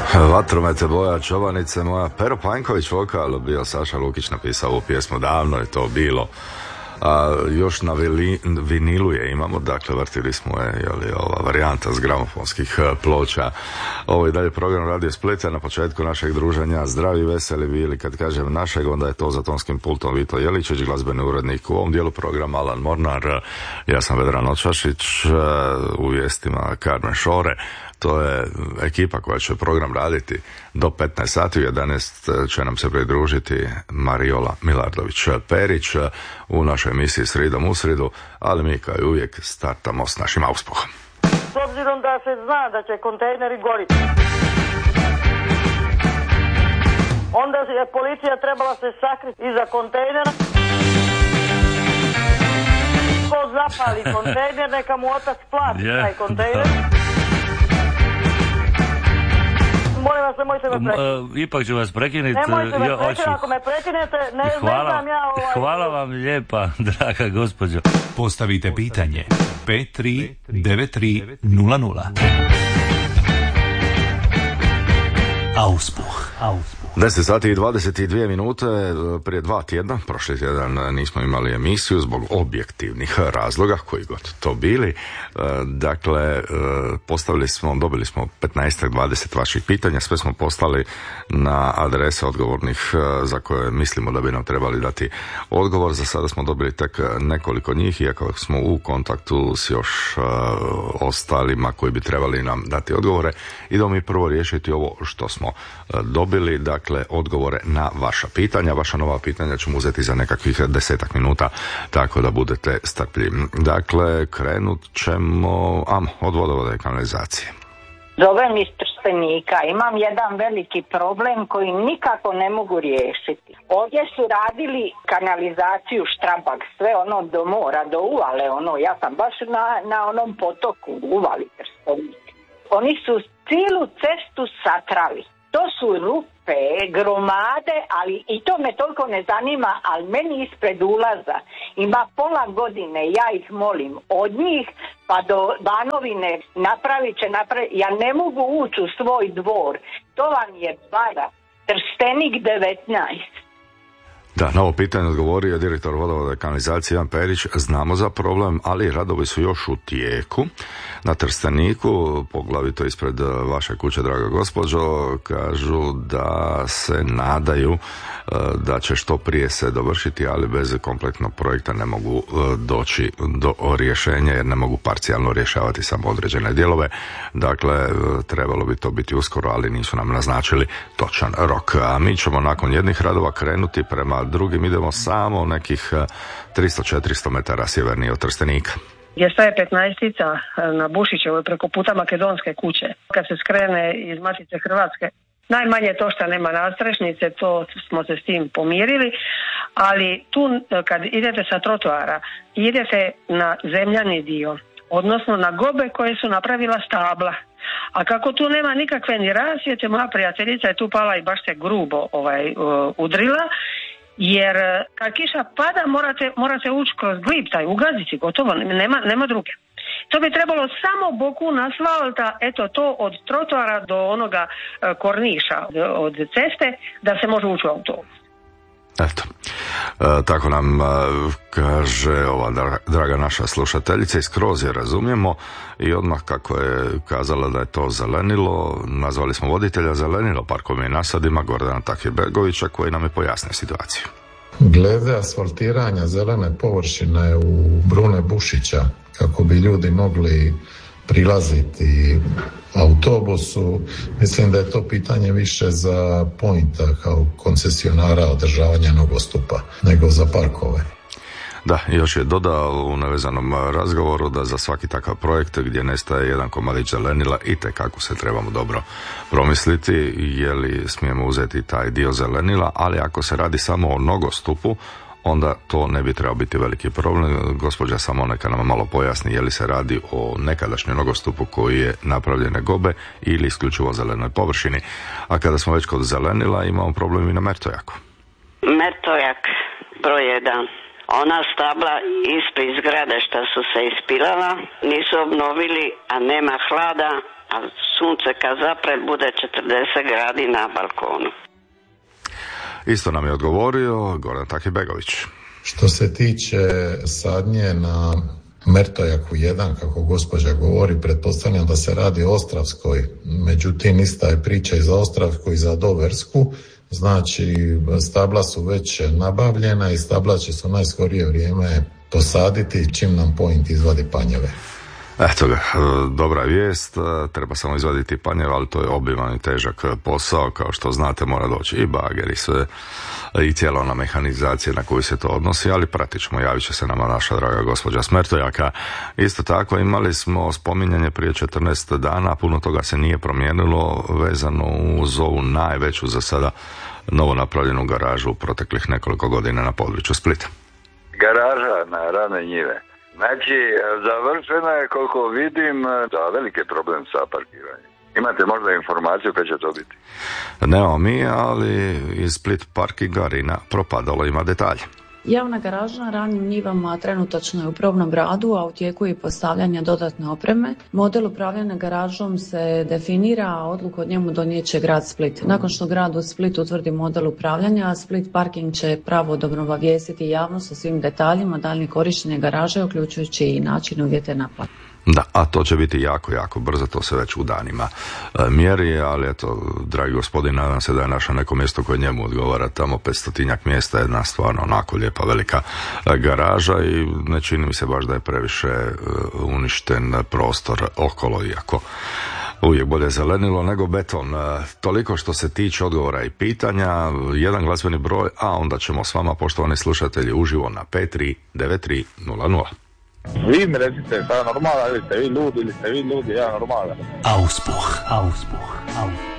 Vatromete boja čobanice moja. Pero Panjković vokal, bio Saša Lukić napisao ovu pjesmu, davno je to bilo. Još na vinilu je imamo, dakle vrtili smo je ova varijanta s gramofonskih ploča. Ovo je dalje program Radio Splita. Na početku našeg druženja zdravi, veseli bili. Kad kažem našeg, onda je to za tonskim pultom Vito Jeličić, glazbeni urednik u ovom dijelu programa Alan Mornar, ja sam Vedran Očašić, u vijestima Carmen Šore. To je ekipa koja će program raditi do 15 sati. U 11 će nam se pridružiti Mariola Milardović-Perić u našoj emisiji Sridom u sridu, ali mi kao i uvijek startamo s našim auspuhom. S obzirom da se zna da će kontejneri goriti, onda je policija trebala se sakriti iza kontejnera. Ko zapali kontejner, neka mu otac plati taj kontejner. Molim vas, nemojte me prekinuti. Ipak ću vas prekinuti. Nemojte me prekinuti, ako me prekinete, ne znam ja Hvala vam lijepa, draga gospođo. Postavite pitanje 539300. Auspuh. 10 sati i 22 minute, prije 2 tjedna, prošli tjedan nismo imali emisiju zbog objektivnih razloga, koji god to bili. Dakle, dobili smo 15-20 vaših pitanja, sve smo poslali na adrese odgovornih za koje mislimo da bi nam trebali dati odgovor. Za sada smo dobili tek nekoliko njih, iako smo u kontaktu s još ostalima koji bi trebali nam dati odgovore. Idemo mi prvo riješiti ovo što smo dobili, dakle odgovore na vaša pitanja. Vaša nova pitanja ćemo uzeti za nekakvih 10 minuta, tako da budete strpljivi. Dakle, krenut ćemo od vodovoda i kanalizacije. Zovem iz Trstenika. Imam jedan veliki problem koji nikako ne mogu riješiti. Ovdje su radili kanalizaciju Štrabak, sve ono do mora, do uvale, ja sam baš na onom potoku uvali Trstenik. Oni su cijelu cestu satrali. To su rupe, gromade, ali i to me toliko ne zanima, ali meni ispred ulaza ima pola godine, ja ih molim, od njih pa do Banovine napravit, ja ne mogu ući u svoj dvor, to vam je bara, Trstenik 19. Da, na ovo pitanje odgovorio direktor vodovoda i kanalizacije Ivan Perić. Znamo za problem, ali radovi su još u tijeku. Na Trsteniku, poglavito ispred vaše kuće, draga gospođo, kažu da se nadaju da će što prije se dovršiti, ali bez kompletnog projekta ne mogu doći do rješenja, jer ne mogu parcijalno rješavati samo određene dijelove. Dakle, trebalo bi to biti uskoro, ali nisu nam naznačili točan rok. A mi ćemo nakon jednih radova krenuti prema drugim, idemo samo nekih 300-400 metara sjevernije od Trstenika. Gdje staje 15-tica na Bušićevoj preko puta Makedonske kuće. Kad se skrene iz Matice Hrvatske, najmanje to što nema nadstrešnice, to smo se s tim pomirili, ali tu kad idete sa trotoara, idete na zemljani dio, odnosno na gobe koje su napravila stabla. A kako tu nema nikakve ni rasvjete, moja prijateljica je tu pala i baš se grubo udrila, jer kad kiša pada morate ući kroz glib taj, ugaziti, gotovo, nema druge. To bi trebalo samo bokun asfalta, eto to od trotoara do onoga korniša od ceste, da se može ući u autobus. Eto, tako nam kaže ova draga naša slušateljica, i skroz je razumijemo, i odmah kako je kazala da je to zelenilo, nazvali smo voditelja zelenilo parkovim nasadima Gordana Takirbegovića, koji nam je pojasnio situaciju. Glede asfaltiranja zelene površine u Brune Bušića, kako bi ljudi mogli prilaziti autobusu, mislim da je to pitanje više za Pointa kao koncesionara održavanja nogostupa nego za parkove. Da, još je dodao u navezanom razgovoru da za svaki takav projekt gdje nestaje jedan komadić zelenila itekako se trebamo dobro promisliti je li smijemo uzeti taj dio zelenila, ali ako se radi samo o nogostupu, onda to ne bi trebao biti veliki problem. Gospođa samo neka nam malo pojasni je li se radi o nekadašnjem nogostupu koji je napravljene gobe ili isključivo zelenoj površini. A kada smo već kod zelenila, imamo problem i na Mertojaku. Mertojak broj 1. Ona stabla ispred zgrade što su se ispilala, nisu obnovili, a nema hlada, a a sunce kad zapre bude 40 gradi na balkonu. Isto nam je odgovorio Goran Takibegović. Što se tiče sadnje na Mertojaku 1, kako gospođa govori, pretpostavljam da se radi o Ostravskoj, međutim ista je priča i za Ostravsku i za Doversku, znači stabla su već nabavljena i stabla će se u najskorije vrijeme posaditi čim nam Point izvadi panjeve. Eto ga, dobra vijest, treba samo izvaditi panjeve, ali to je obiman i težak posao, kao što znate mora doći i bager i sve, i cijela ona mehanizacija na koju se to odnosi, ali pratit ćemo, javit će se nama naša draga gospođa Smertojaka. Isto tako imali smo spominjanje prije 14 dana, puno toga se nije promijenilo vezano uz ovu najveću za sada novo napravljenu garažu u proteklih nekoliko godina na području Splita. Garaža na Rane Njive. Znači, završena je, koliko vidim, da veliki problem sa parkiranjem. Imate možda informaciju kad će to biti? Nemamo mi, ali iz Split Parking Arena propadalo ima detalje. Javna garaža na Ranim Njivama trenutačno je u probnom radu, a u tijeku je postavljanje dodatne opreme. Model upravljanja garažom se definira, a odluku od njemu donijet će grad Split. Nakon što grad u Split utvrdi model upravljanja, Split Parking će pravodobno obavijestiti javnost o svim detaljima daljnjeg korištenja garaže, uključujući i način uvjete naplate. Da, a to će biti jako, jako brzo, to se već u danima mjeri, ali eto, dragi gospodin, nadam se da je našao neko mjesto koje njemu odgovara, tamo 500-tinjak mjesta, jedna stvarno onako lijepa velika garaža i ne čini mi se baš da je previše uništen prostor okolo, iako uvijek bolje zelenilo nego beton. Toliko što se tiče odgovora i pitanja, jedan glazbeni broj, a onda ćemo s vama, poštovani slušatelji, uživo na 539300. Vi mi recite, šta je normalno, ili ste vi ljudi, ja normalan. Auspuh.